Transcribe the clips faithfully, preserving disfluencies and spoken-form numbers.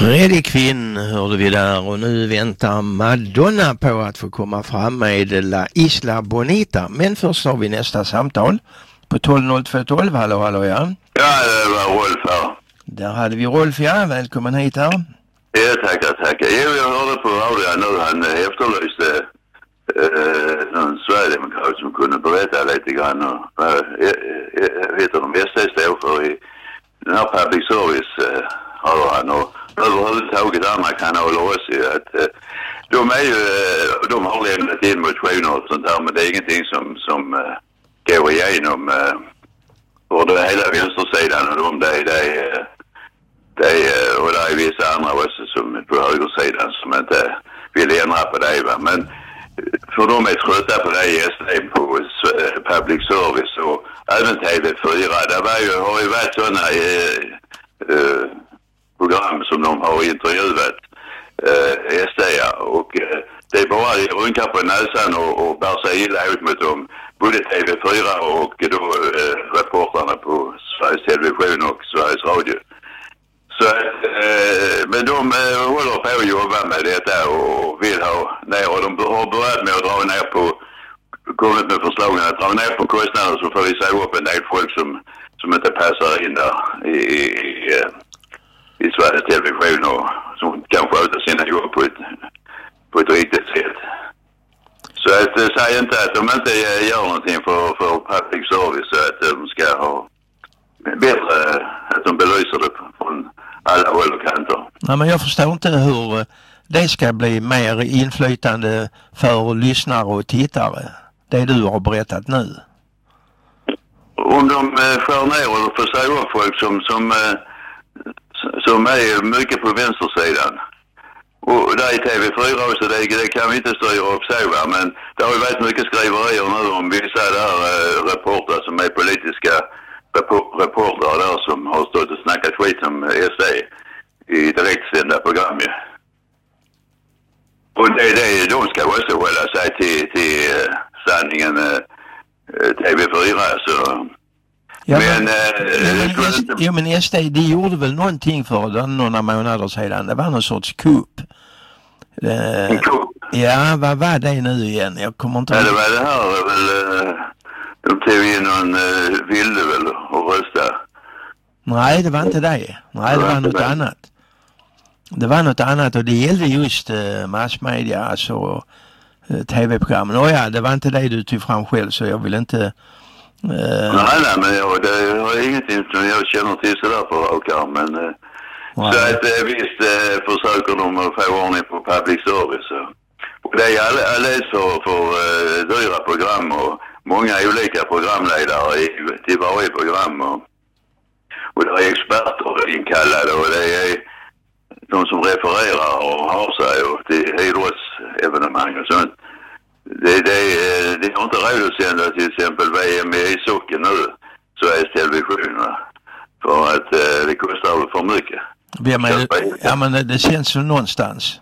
Fredrik Quinn hörde vi där, och nu väntar Madonna på att få komma fram med La Isla Bonita. Men först har vi nästa samtal på tolv noll två tolv. Hallå, hallå, ja. Ja, det var Rolf här. Där hade vi Rolf, ja. Välkommen hit här. Ja, tackar, tackar. Jo, jag hörde på radio nu, han efterlyste eh, någon Sverigedemokrat som kunde berätta lite grann. Och, eh, jag vet att de S D står för i den här public service eh, har han, och överhuvudtaget andra kanaler också. Att, eh, de är ju, eh, de har lämnat in motioner och sånt här, men det är ingenting som, som eh, går igenom eh, för det hela vänstersidan, och de det, det är Det är, och det är vissa andra också som på högersidan som inte vill ändra på det, va? Men för de är trötta på det i S D på public service och även T V fyra. Det var ju, har ju varit sådana eh, eh, program som de har intervjuat eh, S D, och eh, det är bara runkar på näsan och, och bär sig illa ut mot dem. Både T V fyra och då eh, reportrarna på Sveriges Television och Sveriges Radio. Så, eh, men de eh, håller på att jobba med detta och vill ha ner, och de har börjat med att dra ner på, kommit med förslagen att dra ner på kostnader, så får vi säga upp en del folk som, som inte passar in där i, i, i, i Sveriges Television och som kan sköta sina jobb på ett, på ett riktigt sätt. Så att eh, säg inte att de inte gör någonting för, för public service, så att de ska ha bättre, att de belyser det från alla håll och kanter. Nej, men jag förstår inte hur det ska bli mer inflytande för lyssnare och tittare, det du har berättat nu. Om de eh, skär ner och får säga upp folk som, som, eh, som är mycket på vänstersidan. Och där i T V fyra också, det, det kan vi inte styra upp så, va? Men det har ju varit mycket skriverier nu om vissa där eh, reporter som är politiska reportrar där som har stått och snackat skit om S D i direktsända program. Och det, det, de ska också hålla sig till, till uh, sanningen uh, T V fyra. Så. Ja, men, men, uh, men, men, S, inte... jo, men S D, de gjorde väl någonting för det några månader sedan. Det var någon sorts kupp. Uh, en kupp? Ja, vad var det nu igen? Jag kommer inte... Ja, det var det här väl... Uh... De tog in någon uh, vilde väl och rösta. Nej, det var inte det. Nej, det, det var, var något det. annat. Det var något annat, och det gällde just uh, massmedia, alltså uh, tv-programmen. Och ja, det var inte det du tog fram själv, så jag vill inte... Uh... Nej, nej, men jag, det har ingenting som jag känner till sådär på råkar, men... Uh, så att uh, visst uh, försöker de att få ordning på public service. Uh. Och det är alldeles för, för uh, dyra program och många olika programledare i, till varje program, och, och det är experter inkallade, och det är de som refererar och har sig och till idrottsevenemang och sånt. Det, det, det är inte råd att sända till exempel V M i ishockey nu, Sveriges Television, för att eh, det kostar för mycket. Ja, men, ja, men det känns ju någonstans.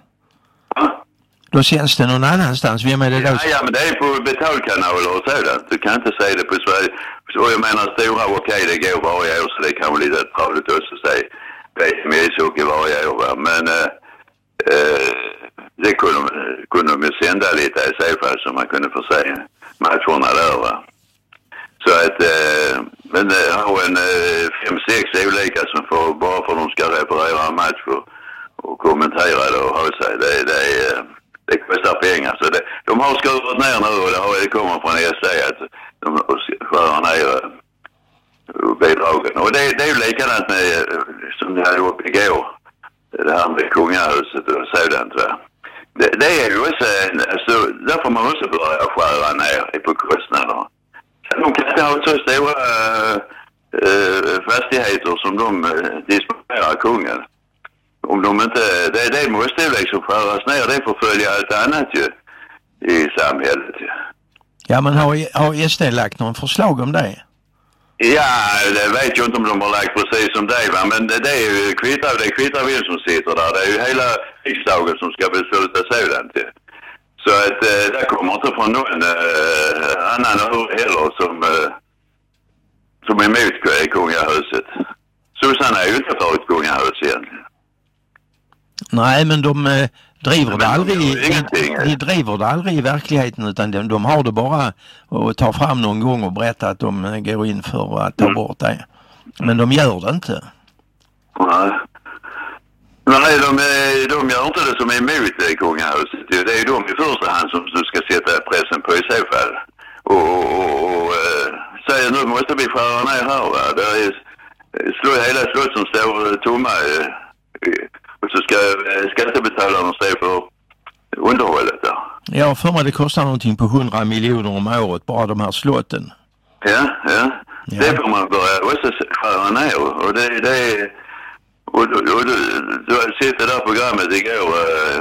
Då känns det någon annanstans. Vem är det då? Ja, ja, men det är på betalkanaler och sådant. Du kan inte säga det på Sverige. Så jag menar stora, okej, okay, det går varje år, så det kan vara lite travligt också att säga. Det är med ishockey varje år, va? Men äh, äh, det kunde, kunde de ju sända lite i så fall, så man kunde få se matcherna där, va? Så att, äh, men äh, ha en äh, fem, sex olika som får, bara för att de ska reparera en match och, och kommentera det och ha sig, det, det är... Äh, det kostar pengar, så det, de har skurit ner nu, och det, har, det kommer från S D att de skär ner bidragen. Och det, det är ju likadant med, som det hade gjort igår, det här med kungahuset och sådant, va. Det, det är ju också, alltså, där får man också börja skära ner på kostnader. De kan inte ha så stora äh, fastigheter som de äh, disponerar kungen. Om de inte, det, det måste ju liksom skäras ner, det får följa ett annat ju i samhället ju. Ja, men har, har S D lagt någon förslag om det? Ja, det vet jag inte om de har lagt precis som det, va? Men det, det är ju kvittar, det är kvittar vi som sitter där, det är ju hela riksdagen som ska besluta sådant ju. Så att det kommer inte från någon uh, annan heller som, uh, som är emot kungahuset. Susanna är ju inte för ett kungahus egentligen. Nej, men de eh, driver det aldrig de, de, de driver det aldrig i verkligheten, utan de, de har det bara och tar fram någon gång och berättar att de eh, går in för att ta mm. bort det. Men de gör det inte. Nej. Nej, de, de gör inte det som är emot kungahuset. Det är de i första hand som du ska sätta pressen på i så fall. Och, och, och säger nu måste vi skära ner här, va? Det är slå, hela slott som står tomma. Och så ska skattebetalarna stå för underhållet där. Ja, för mig det kostar någonting på hundra miljoner om året, bara de här slotten. Ja, ja. Ja. Det får man börja också skära ner. Och det, det är... Och, och, och du, du sitter där programmet igår. Äh,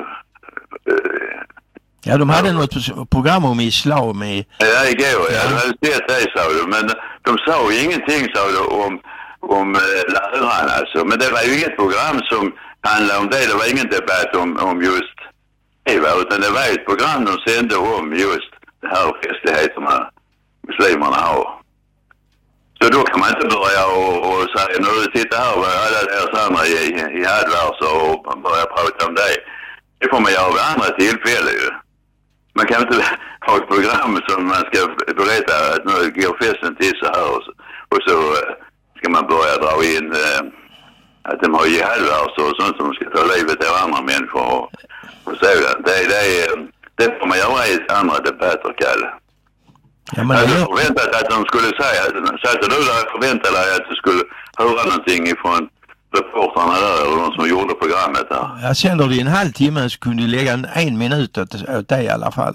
äh, ja, de hade ja. något program om islam i... Ja, igår. Ja. Jag hade sett det, sa du. Men de sa ju ingenting, sa du, om, om äh, lärarna. Alltså. Men det var ju inget program som handlade om det. Det var ingen debatt om, om just det, utan det var ett program de sände om just det här festligheterna muslimerna har. Så då kan man inte börja och, och säga, nu titta här vad alla deras andra i, i hadverser och börja prata om det. Det får man göra vid andra tillfällen ju. Man kan inte ha ett program som man ska berätta att nu går festen till så här och så, och så ska man börja dra in äh, att de har jihadverser och sånt som ska ta livet av andra människor och, och så. Det, det, det får man göra i andra debatter, Kalle. Ja, men jag hade förväntat att de skulle säga, satt du där förväntade dig att du skulle höra någonting ifrån reportrarna där eller de som gjorde programmet där? Jag sänder det i en halvtimme så kunde du lägga en, en minut åt, åt det i alla fall.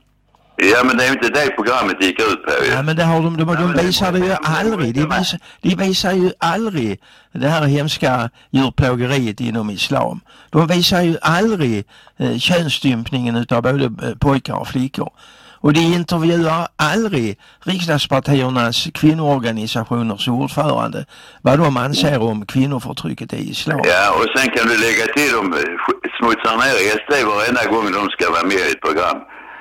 Ja, men det är inte det programmet gick ut på. Ja, men det har de, de, de, de visar det ju aldrig. De visar, de visar ju aldrig det här hemska djurplågeriet inom islam. De visar ju aldrig eh, könsstympningen utav både eh, pojkar och flickor. Och de intervjuar aldrig riksdagspartiernas kvinnoorganisationers ordförande vad de anser om kvinnoförtrycket i islam. Ja, och sen kan du lägga till dem smutsar ner S D varenda gång de ska vara med i ett program.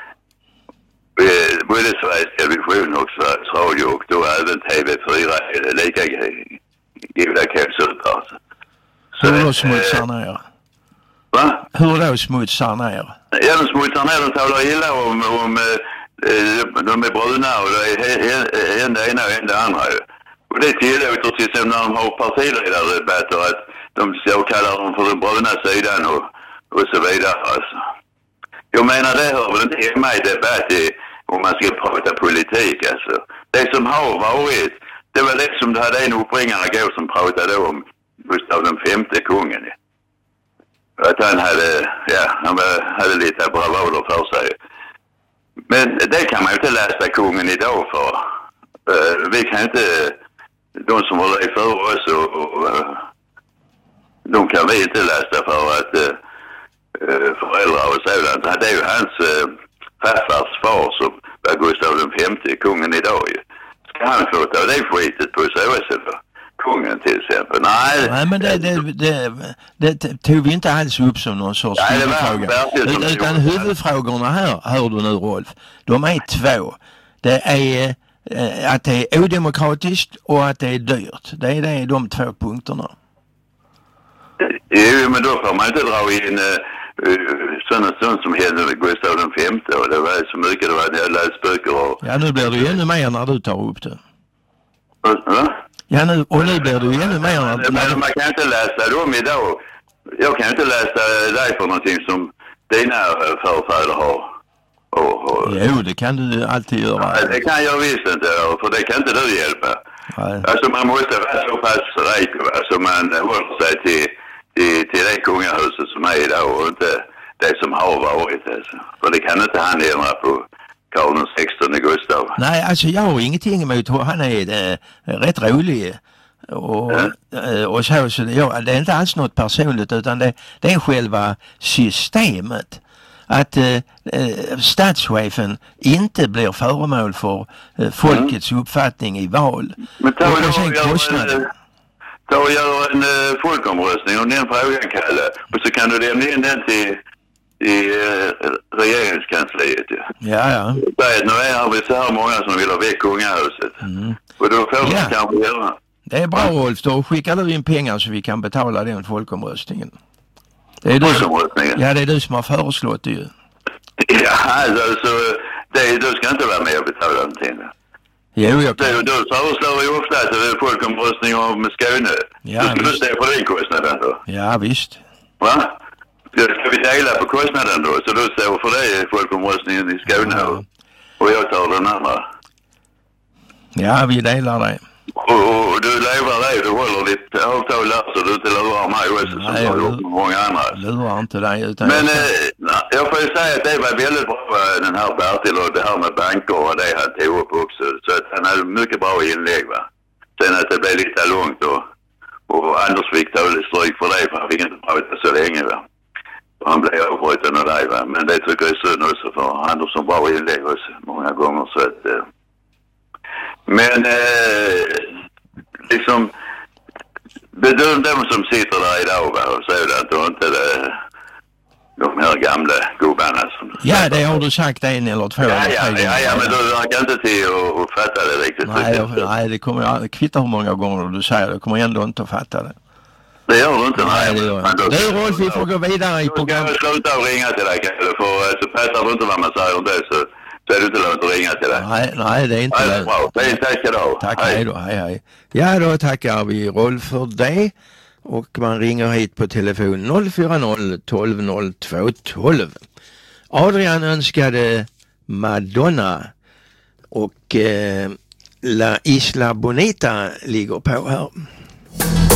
Både Sveriges Television och Sveriges Radio och då även T V fyra är lika givna kälsupar. Hur då smutsar ner? Va? Hur då smutsar ner? Ja, de smutsar ner, de talar illa om, om eh, de är bruna och det är en det ena och en det andra. Och det tillåter till exempel när de har partiledardebatter att de så kallar dem för den bruna sidan och, och så vidare. Alltså. Jag menar det hör väl inte hemma i debatt i, om man ska prata politik. Alltså. Det som har varit, det var det som du hade en uppringare igår som pratade om Gustav den femte kungen. Att han hade, ja, han hade lite bravader för sig. Men det kan man ju inte läsa kungen idag för. Uh, vi kan inte, de som har levt för oss och, och uh, de kan vi inte läsa för att uh, föräldrar och sådant. Det är ju hans uh, farfars far som var Gustav den femte kungen idag. Ska han få ta det skitet på sig också då? Kungen till exempel. Nej, Nej men det, det, det, det, det tog vi inte alls upp som någon sorts Nej, huvudfråga. Utan, utan huvudfrågorna här, hör du nu Rolf, de är två. Det är eh, att det är odemokratiskt och att det är dyrt. Det är, det är de två punkterna. Jo, men då får man inte dra in uh, sådana sånt som hände med Gustav den femte och det var så mycket det var när jag läste böcker och... Ja, nu blir det ju ännu mer när du tar upp det. Va? Ja, nu, och nu blir det ju ännu mer. När... Men man kan inte läsa dem idag. Jag kan inte läsa dig för någonting som dina förfäder har. Och, och... Jo, det kan du alltid göra. Nej, det kan jag visst inte, för det kan inte du hjälpa. Nej. Alltså man måste vara så pass rik så man håller sig till, till, till det kungahuset som är idag och inte det som har varit. Alltså. För det kan inte han ändra på. Karl den sextonde Gustav. Nej, alltså jag har ingenting emot honom. Han är äh, rätt rolig. Och, mm. och så, så det, ja, det är inte alls något personligt utan det, det är själva systemet. Att äh, statschefen inte blir föremål för äh, folkets mm. uppfattning i val. Men ta och, och sen kostnaden. Ta och gör en uh, folkomröstning om den frågan, Kalle. Och så kan du lämna in den till i eh, regeringskansliet. Ja, ja. ja. Nu är vi så här många som vill ha väck kungahuset. Mm. Och då får vi ja. kanske göra. Det är bra, Rolf. Då skickar du in pengar så vi kan betala den folkomröstningen. Det är du som, folkomröstningen. ja, det är du som har föreslått det ju. Ja, alltså, det, du ska inte vara med och betala någonting. Jo, jag kan. Du föreslår ju ofta att det är folkomröstning om Skåne. Ja, du ska visst. du stå på den kostnaden då? Ja, visst. Va? Ska vi dela på kostnaden då? Så du står för det folkomröstningen i Skåne ja. Och jag tar den andra. Ja, vi delar det. Och, och du lever det, du håller ditt avtal där så du inte lurar mig också. Nej, som du har gjort med många andra. Lurar inte dig utan... Men jag, eh, jag får ju säga att det var väldigt bra den här Bertil och det här med banker och det han tog upp också. Så att han hade mycket bra inlägg va. Sen att det blev lite långt och, och Anders fick dåligt stryk för det för han fick inte prata så länge va. Och han blev avbruten av dig va. Men det tycker jag är synd också för Anders som bra inlägg också många gånger så att... Eh, Men eh, liksom det är de som sitter där idag va, och säger att det inte det, de här gamla gubbarna som... Ja, det har du sagt en eller två. Ja, ja, ja, ja men du verkar inte till att, att fatta det riktigt. Nej, jag, nej det kommer jag kvittar hur många gånger du säger det. kommer jag ändå inte att fatta det. Det gör du inte, nej. nej det gör jag. Då, du Rolf, vi får gå vidare i programmet. Du ska sluta och ringa till dig, för så fattar du inte vad man säger om det så... Så är det inte lönt att ringa till dig. Nej, nej det är inte lönt. Nej, tack ska du ha. Tack, hej. hej då, hej hej. Ja, då tackar vi Rolf för det. Och man ringer hit på telefon noll fyra noll tolv noll två tolv. Adrian önskade Madonna och eh, La Isla Bonita ligger på här.